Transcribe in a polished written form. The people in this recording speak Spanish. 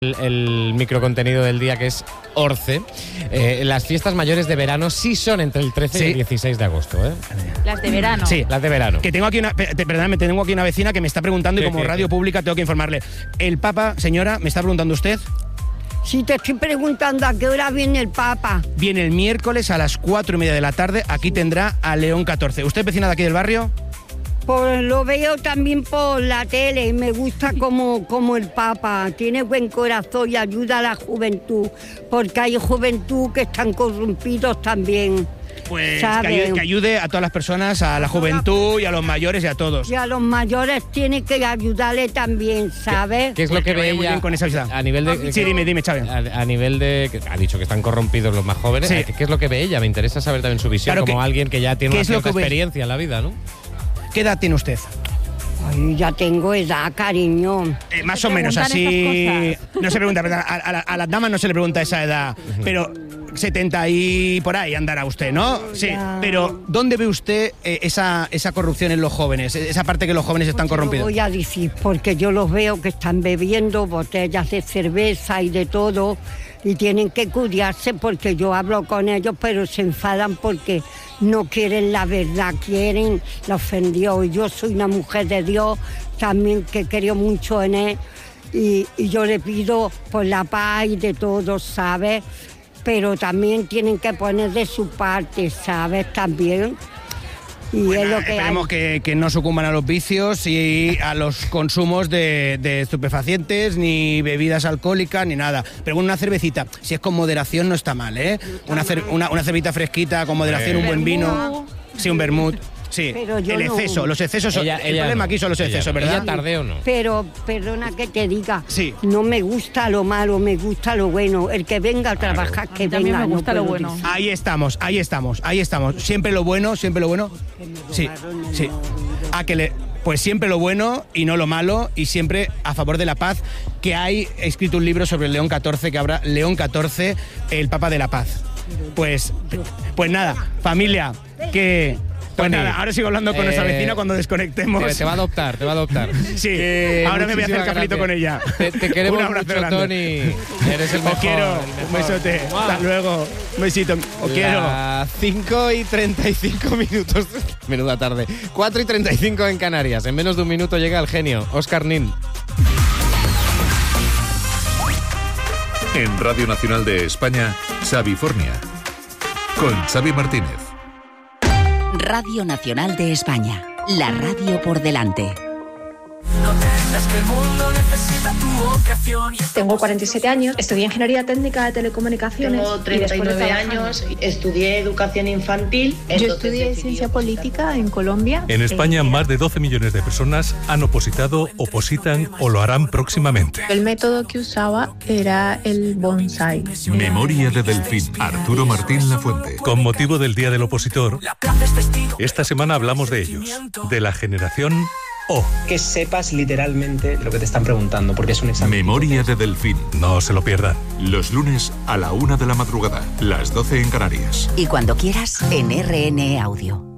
El microcontenido del día, que es Orce. Las fiestas mayores de verano sí son entre el 13 y el 16 de agosto, ¿eh? Las de verano. Sí, las de verano. Que tengo aquí perdóname, tengo aquí una vecina que me está preguntando y como radio pública tengo que informarle. El Papa, señora, ¿me está preguntando usted? Sí, te estoy preguntando a qué hora viene el Papa. Viene el miércoles a las 4:30 de la tarde. Aquí tendrá a León XIV. ¿Usted es vecina de aquí del barrio? Pues lo veo también por la tele y me gusta como el Papa. Tiene buen corazón y ayuda a la juventud, porque hay juventud que están corrompidos también. Pues que ayude a todas las personas, a la juventud y a los mayores y a todos. Y a los mayores tiene que ayudarle también, ¿sabes? ¿Qué es lo que ve ella con esa visita? A nivel de... Sí, dime, Xavi. A nivel de... Ha dicho que están corrompidos los más jóvenes. Sí. ¿Qué es lo que ve ella? Me interesa saber también su visión, Claro, como alguien que ya tiene una cierta ve? experiencia en la vida, ¿no? ¿Qué edad tiene usted? Ay, ya tengo edad, cariño. Más o menos así. No se pregunta, a las damas no se le pregunta esa edad, pero 70 y por ahí andará usted, ¿no? Sí. Ya. Pero ¿dónde ve usted esa corrupción en los jóvenes? Esa parte que los jóvenes están corrompidos. Lo voy a decir, porque yo los veo que están bebiendo botellas de cerveza y de todo, y tienen que cuidarse, porque yo hablo con ellos, pero se enfadan porque no quieren la verdad, quieren la ofendió. Y yo soy una mujer de Dios también que creo mucho en él, y yo le pido por la paz y de todo, ¿sabes? Pero también tienen que poner de su parte, ¿sabes? También. Y Bueno, es lo que esperemos que no sucumban a los vicios y a los consumos de estupefacientes, ni bebidas alcohólicas, ni nada. Pero bueno, una cervecita, si es con moderación, no está mal, ¿eh? Una cervecita fresquita, con moderación, un buen vino. Sí, un vermut. Sí, el exceso, los excesos son... El problema aquí son los excesos, ¿verdad? ¿Ella tarde o no? Pero, perdona que te diga, sí. No me gusta lo malo, me gusta lo bueno. El que venga a trabajar, que venga. Me gusta no lo bueno. Decir. Ahí estamos. Siempre lo bueno, Sí. Pues siempre lo bueno y no lo malo, y siempre a favor de la paz, que hay escrito un libro sobre León XIV, que habrá León XIV, el Papa de la Paz. Pues nada, familia, que... Pues nada, ahora sigo hablando con nuestra vecina cuando desconectemos. Te va a adoptar. Sí, ahora me voy a hacer cafelito con ella. Te queremos un abrazo mucho, grande. Tony. Eres el mejor. Os quiero, un besote. Hasta luego. Un besito, os quiero. 5:35 minutos. Menuda tarde. 4:35 en Canarias. En menos de un minuto llega el genio, Óscar Nin. En Radio Nacional de España, Xavifornia. Con Xavi Martínez. Radio Nacional de España, la radio por delante. Tengo 47 años, estudié Ingeniería Técnica de Telecomunicaciones. Tengo 39 años, estudié Educación Infantil. Yo estudié Ciencia Política en Colombia. En España, más de 12 millones de personas han opositado, opositan o lo harán próximamente. El método que usaba era el bonsai. Memoria de Delfín, Arturo Martín Lafuente. Con motivo del Día del Opositor, esta semana hablamos de ellos, de la generación O. Que sepas literalmente lo que te están preguntando, porque es un examen. Memoria de Delfín. No se lo pierdan. Los lunes a la 1 de la madrugada, las 12 en Canarias. Y cuando quieras, en RN Audio.